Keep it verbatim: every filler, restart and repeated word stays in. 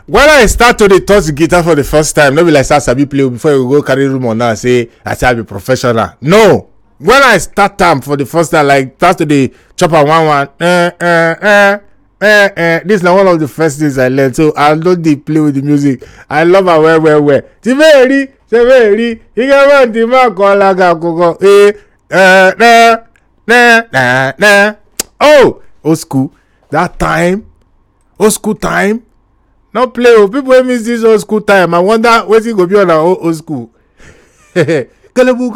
when I start to dey touch the guitar for the first time, no be like start sabi play before you go carry rumor now say I say I be professional. No, when I start am for the first time, like start to dey chop am one one, eh, eh, eh, eh, eh. This na one of the first things I learn. So I don't dey play with the music. I love am well, well, well. Ti very, ti very, ike ti ma ko laga koko, eh, eh, eh, eh, eh, eh. Oh, old school. That time, old school time. No play. Oh, people wey miss this old school time. I wonder wetin go be on our old, old school.